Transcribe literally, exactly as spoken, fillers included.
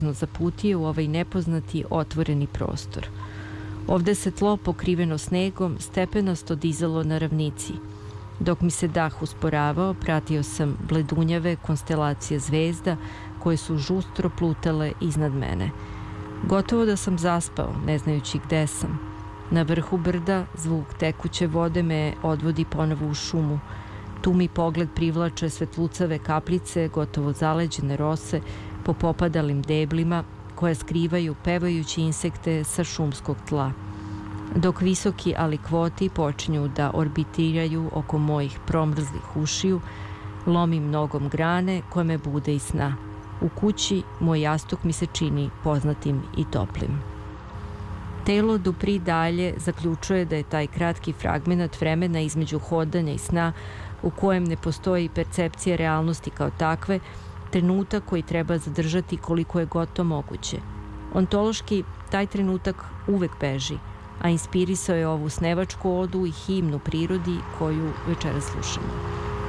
zaputio u ovaj nepoznati otvoreni prostor. Ovde se tlo pokriveno snegom stepenasto dizalo na ravnici. Dok mi se dah usporavao, pratio sam bledunjave konstelacije zvezda koje su žustro plutale iznad mene. Gotovo da sam zaspao, ne znajući gde sam. Na vrhu brda zvuk tekuće vode me odvodi ponovo u šumu. Tu mi pogled privlače svetlucave kapljice, gotovo zaleđene rose, po popadalim deblima koje skrivaju pevajući insekte sa šumskog tla. Dok visoki alikvoti počinju da orbitiraju oko mojih promrzlih ušiju, lomim nogom grane koje me bude iz sna. U kući moj jastuk mi se čini poznatim i toplim. Telo dupri dalje zaključuje da je taj kratki fragmenat vremena između hodanja i sna, u kojem ne postoji percepcija realnosti kao takve, trenutak koji treba zadržati koliko je god to moguće. Ontološki, taj trenutak uvek beži, a inspirisao je ovu snevačku odu i himnu prirodi koju večeras slušamo.